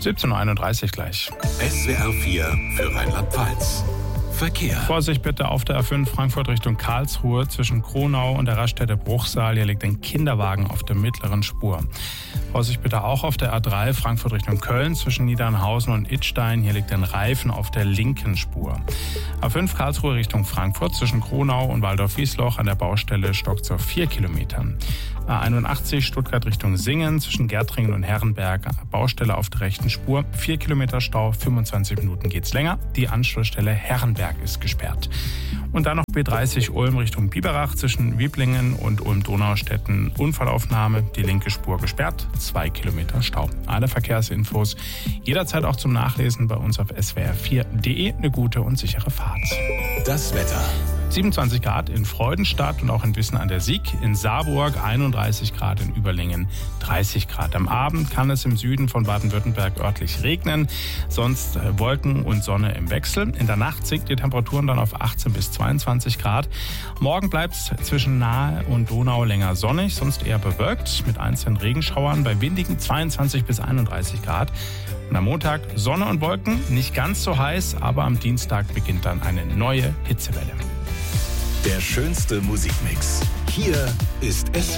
17.31 Uhr gleich. SWR 4 für Rheinland-Pfalz. Verkehr. Vorsicht bitte auf der A5 Frankfurt Richtung Karlsruhe zwischen Kronau und der Raststätte Bruchsal. Hier liegt ein Kinderwagen auf der mittleren Spur. Vorsicht bitte auch auf der A3 Frankfurt Richtung Köln zwischen Niedernhausen und Idstein. Hier liegt ein Reifen auf der linken Spur. A5 Karlsruhe Richtung Frankfurt zwischen Kronau und Waldorf-Wiesloch an der Baustelle stockt auf 4 Kilometern. A81 Stuttgart Richtung Singen zwischen Gärtringen und Herrenberg. Baustelle auf der rechten Spur. 4 Kilometer Stau, 25 Minuten geht's länger. Die Anschlussstelle Herrenberg ist gesperrt. Und dann noch B30 Ulm Richtung Biberach zwischen Wieblingen und Ulm-Donaustetten. Unfallaufnahme, die linke Spur gesperrt, 2 Kilometer Stau. Alle Verkehrsinfos jederzeit auch zum Nachlesen bei uns auf swr4.de. Eine gute und sichere Fahrt. Das Wetter. 27 Grad in Freudenstadt und auch in Wissen an der Sieg. In Saarburg 31 Grad, in Überlingen 30 Grad. Am Abend kann es im Süden von Baden-Württemberg örtlich regnen. Sonst Wolken und Sonne im Wechsel. In der Nacht sinkt die Temperaturen dann auf 18 bis 22 Grad. Morgen bleibt es zwischen Nahe und Donau länger sonnig, sonst eher bewölkt mit einzelnen Regenschauern bei windigen 22 bis 31 Grad. Und am Montag Sonne und Wolken, nicht ganz so heiß, aber am Dienstag beginnt dann eine neue Hitzewelle. Der schönste Musikmix. Hier ist